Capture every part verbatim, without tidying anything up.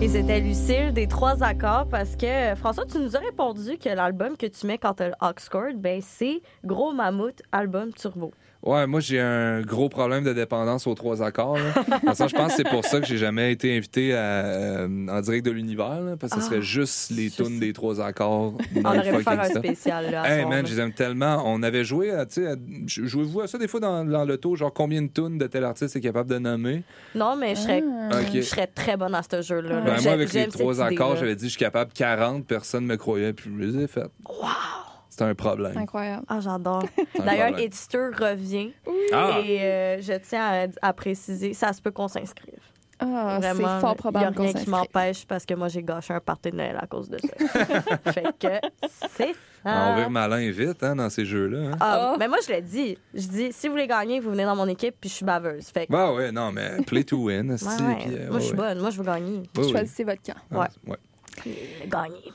Et c'était Lucille des Trois Accords parce que, François, tu nous as répondu que l'album que tu mets quand t'as le Oxcord, ben c'est Gros Mammouth Album Turbo. Ouais, moi, j'ai un gros problème de dépendance aux Trois Accords. Là. Ça, je pense que c'est pour ça que j'ai jamais été invité à, euh, en direct de l'univers, là, parce que ce serait ah, juste les tunes des Trois Accords. On aurait pu faire un spécial. Là, hey, man, je les aime tellement. On avait joué, tu sais, jouez-vous à ça des fois dans, dans l'auto, genre combien de tunes de tel artiste est capable de nommer? Non, mais je serais, ah. okay. je serais très bonne à ce jeu-là. Ben, moi, avec les Trois Accords, j'avais dit je suis capable quarante, personne ne me croyait, puis je les ai faites. Wow! C'est un problème. Incroyable. Ah, j'adore. D'ailleurs, Edster revient. Oui. Ah. Et euh, je tiens à, à préciser, ça se peut qu'on s'inscrive. Ah, vraiment, c'est fort probable qu'on s'inscrive. Il n'y a rien qui m'empêche parce que moi, j'ai gâché un party de Noël à cause de ça. Fait que c'est ça. Ah, on vire malin vite hein, dans ces jeux-là. Hein? Ah, oh. Mais moi, je l'ai dit. Je dis, si vous voulez gagner, vous venez dans mon équipe puis je suis baveuse. Fait que... Bah ouais, non, mais play to win. ouais, si, ouais. Puis, euh, moi, je suis bonne. Moi, je veux gagner. Oui, choisissez oui. votre camp. Ouais. Ah, ouais. Gagner.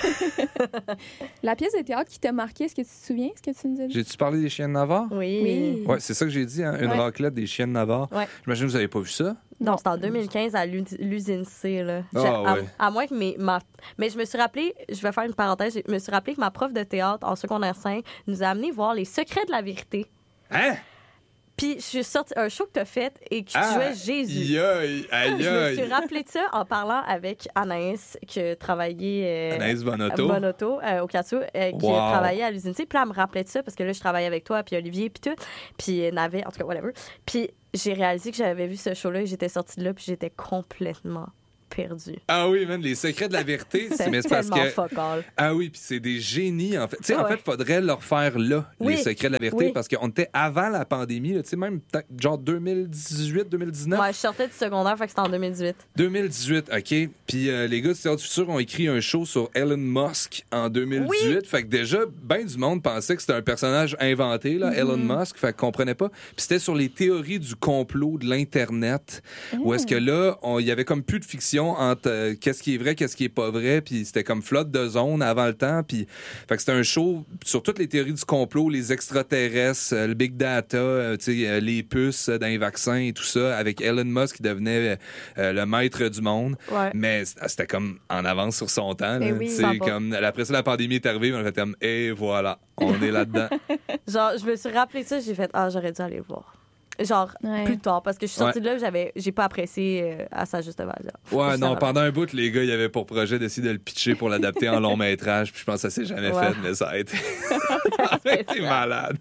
La pièce de théâtre qui t'a marqué, est-ce que tu te souviens? Est-ce que tu nous as dit? J'ai-tu parlé des chiens de Navarre? Oui. oui. Ouais, c'est ça que j'ai dit, hein? Une ouais. raclette des chiens de Navarre. Ouais. J'imagine que vous n'avez pas vu ça? Non, c'était en deux mille quinze à l'usine C. Là. Oh, à, ouais. à moins que mes... Ma... Mais je me suis rappelé, je vais faire une parenthèse, je me suis rappelé que ma prof de théâtre en secondaire cinq nous a amené voir Les Secrets de la vérité. Hein? Puis je suis sortie un show que t'as fait et que tu ah, jouais Jésus. Aïe, aïe, je me suis rappelé de ça en parlant avec Anaïs, qui travaillait... Euh, Anaïs Bonotto. Bonotto, euh, au Catou, euh, qui wow. travaillait à l'usine. Puis là, elle me rappelait de ça parce que là, je travaillais avec toi, puis Olivier, puis tout. Puis Navet, en tout cas, whatever. Puis j'ai réalisé que j'avais vu ce show-là et j'étais sortie de là, puis j'étais complètement... perdu. Ah oui, man, Les Secrets de la vérité, c'est mais c'est parce que focal. Ah oui, puis c'est des génies en fait. Tu sais, ah en ouais. fait, faudrait leur faire là oui. Les Secrets de la vérité oui. parce qu'on était avant la pandémie, tu sais même genre deux mille dix-huit, deux mille dix-neuf. Ouais, je sortais du secondaire, fait que c'était en deux mille dix-huit. deux mille dix-huit, OK. Puis euh, les gars de Théâtre du Futur ont écrit un show sur Elon Musk en deux mille dix-huit, oui. fait que déjà ben du monde pensait que c'était un personnage inventé là, mm-hmm. Elon Musk, fait qu'on comprenait pas. Puis c'était sur les théories du complot de l'internet mm. où est-ce que là, il y avait comme plus de fiction entre euh, qu'est-ce qui est vrai, qu'est-ce qui est pas vrai, puis c'était comme flotte de zone avant le temps, puis fait que c'était un show sur toutes les théories du complot, les extraterrestres, euh, le big data, euh, tu sais, euh, les puces euh, dans les vaccins et tout ça, avec Elon Musk qui devenait euh, le maître du monde, ouais. mais c'était comme en avance sur son temps, là, oui, c'est comme après ça la pandémie est arrivée, on a fait comme et voilà, on est là-dedans. Genre je me suis rappelé ça, j'ai fait ah j'aurais dû aller le voir. Genre, ouais. plus tard, parce que je suis sortie ouais. de là, j'avais, j'ai pas apprécié euh, à sa juste valeur. Ouais, non, pendant un bout, les gars, ils avaient pour projet d'essayer de le pitcher pour l'adapter en long métrage, puis je pense que ça s'est jamais ouais. fait, mais ça a été, ça a été malade.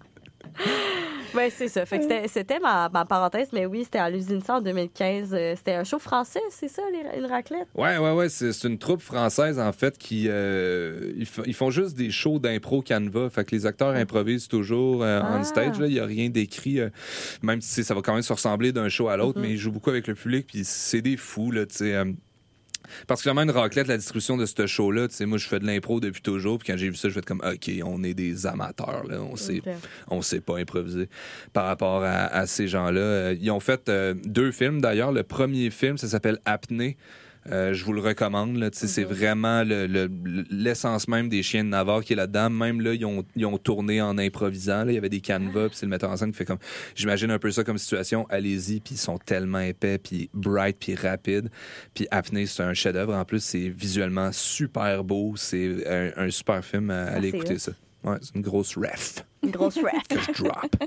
Ben, c'est ça. Fait que c'était, c'était ma, ma parenthèse, mais oui, c'était à l'usine ça en deux mille quinze. C'était un show français, c'est ça, les, une raclette? Ouais, ouais, ouais. C'est, c'est une troupe française, en fait, qui euh, ils, f- ils font juste des shows d'impro Canva. Fait que les acteurs improvisent toujours euh, ah. on stage. Il n'y a rien d'écrit, euh, même si ça va quand même se ressembler d'un show à l'autre, mm-hmm. mais ils jouent beaucoup avec le public, puis c'est des fous, là, tu sais. Euh, particulièrement une raclette, la distribution de ce show-là, tu sais, moi, je fais de l'impro depuis toujours, puis quand j'ai vu ça, je fais comme, OK, on est des amateurs, là, on sait, okay. on sait pas improviser par rapport à, à ces gens-là. Euh, ils ont fait euh, deux films, d'ailleurs. Le premier film, ça s'appelle Apnée. Euh, je vous le recommande. Là, mm-hmm. C'est vraiment le, le, l'essence même des Chiens de Navarre qui est là-dedans. Même là, ils ont, ils ont tourné en improvisant. Là. Il y avait des canevas, puis c'est le metteur en scène qui fait comme... J'imagine un peu ça comme situation. Allez-y, puis ils sont tellement épais, puis bright, puis rapide. Puis Apnée, c'est un chef-d'œuvre. En plus, c'est visuellement super beau. C'est un, un super film. À, allez ah, écouter ça. Ouais, c'est une grosse ref. Une grosse ref. Que je drop.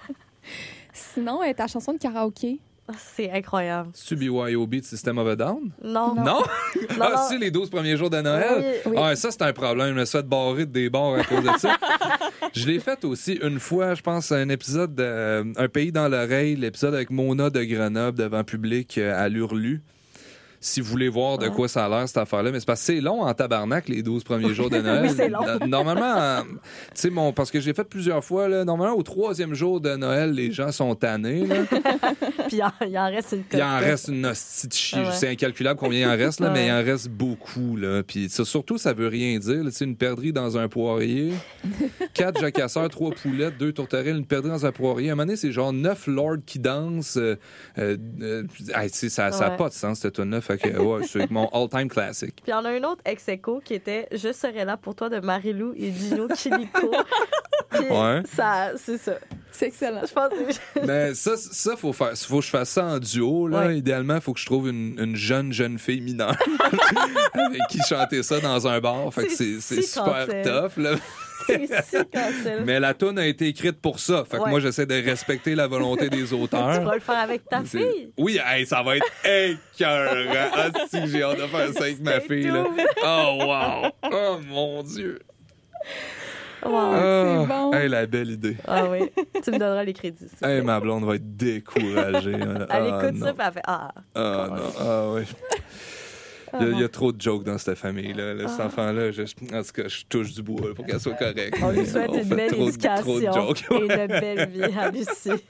Sinon, ta chanson de karaoké? C'est incroyable. C'est-tu B Y O B de System of a Down? Non. Non? non? Ah, c'est les douze premiers jours de Noël? Oui, oui. Ah, ça, c'est un problème. Je me suis fait barrer de des bars à cause de ça. Je l'ai fait aussi une fois, je pense, à un épisode de euh, Un pays dans l'oreille, l'épisode avec Mona de Grenoble devant public euh, à l'Hurlu. Si vous voulez voir de quoi ça a l'air, cette affaire-là. Mais c'est parce que c'est long en tabarnak, les douze premiers jours de Noël. Oui, c'est long. Normalement, tu sais, mon, parce que j'ai fait plusieurs fois, là, normalement, au troisième jour de Noël, les gens sont tannés. Là. Puis il, il en reste une Il en reste une hostie de chi. Ah ouais. C'est incalculable combien il en reste, là, ah ouais. mais il en reste beaucoup. Là. Puis ça, surtout, ça veut rien dire. Là, une perdrix dans un poirier, quatre jacasseurs, trois poulettes, deux tourterelles, une perdrix dans un poirier. À un moment donné, c'est genre neuf lords qui dansent. Euh, euh, euh, ça n'a ouais. pas de sens, cette tune-là. Que, ouais, c'est mon all-time classique. Puis il y en a un autre ex-aequo qui était « Je serai là pour toi » de Marie-Lou et Gino Chilico. Ouais. Ça, c'est ça. C'est excellent. Je pense que... Mais ça, ça faut faire, faut que je fasse ça en duo, là. Ouais. Idéalement, il faut que je trouve une, une jeune, jeune fille mineure avec qui chanter ça dans un bar. Fait que c'est, C'est c'est si super cancel. tough, là. C'est si cancel. Mais la toune a été écrite pour ça. Fait que Ouais. moi, j'essaie de respecter la volonté des Tu auteurs. pourras le faire avec ta C'est- fille. Oui, hey, ça va être écœurant. Ah, si, j'ai hâte de faire ça avec ma C'est fille, là. tout. Oh, wow! Oh, mon Dieu! Wow. Ah, c'est bon. Hey, la belle idée. Ah oui, tu me donneras les crédits. s'il te Hey, plaît. ma blonde va être découragée. Elle Ah, écoute non. ça, puis elle fait Ah, Ah, non. Ah, oui. Il y, a, il y a trop de jokes dans cette famille-là. Là. Cet enfant-là, je, en tout cas, je touche du bois là, pour qu'elle soit correcte. on lui Mais souhaite on une fait belle trop, éducation trop de jokes. et une belle vie à Lucie.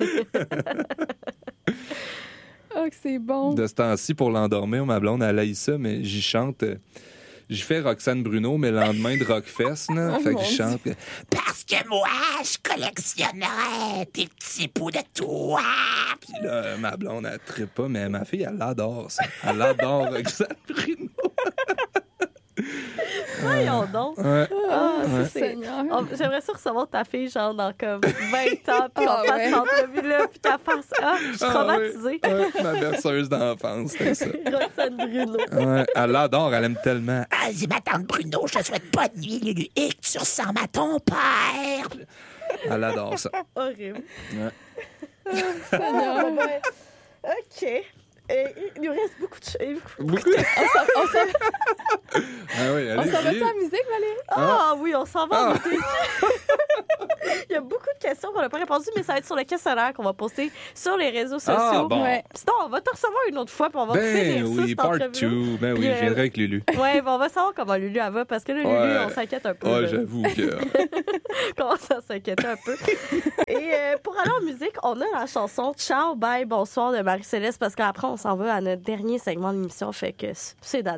Oh, que c'est bon. De ce temps-ci, pour l'endormir, ma blonde, elle haït ça, mais j'y chante. euh, J'y fais Roxane Bruno, mais le lendemain de Rockfest, là. Oh, Fait que mon je chante. euh, Parce que moi, je collectionnerais des petits bouts de toi. Puis là, ma blonde, elle trippe pas, mais ma fille, elle l'adore, ça. Elle adore Roxane Bruno. Voyons donc. Ouais. Ah, ça, Ouais. c'est... Seigneur. Oh, j'aimerais ça recevoir ta fille, genre, dans comme vingt ans, puis qu'on Ah, fasse ouais. cette entrevue-là, puis qu'elle fasse Ah, je suis Ah, traumatisée. ouais. Ouais, ma berceuse d'enfance, c'était ça. Roxane Bruno. Ouais, elle l'adore, elle aime tellement. Vas-y, ma tante Bruno, je te souhaite bonne nuit, Lulu, et que tu ressembles à ton père. Elle adore ça. Horrible. Ouais. Seigneur. OK. Et il nous reste beaucoup de choses. Beaucoup. On s'en- on s'en Ah oui, on s'en allez-y. va-tu en musique, Valérie? Ah oui, on s'en va. Ah. en musique. Il y a beaucoup de questions qu'on n'a pas répondu, mais ça va être sur le questionnaire qu'on va poster sur les réseaux sociaux. Ah, bon. Ouais. Sinon, on va te recevoir une autre fois, puis on va Ben finir ça, oui, cette part entrevue-là. two. Ben oui, Puis, je euh, viendrai avec Lulu. Ouais, ben on va savoir comment Lulu elle va, parce que là, Lulu, Ouais. on s'inquiète un peu. Ah, là. j'avoue que. commence à s'inquiéter un peu. Et euh, pour aller en musique, on a la chanson Ciao, bye, bonsoir de Marie-Céleste, parce qu'après, on s'en va à notre dernier segment de l'émission, fait que c'est date.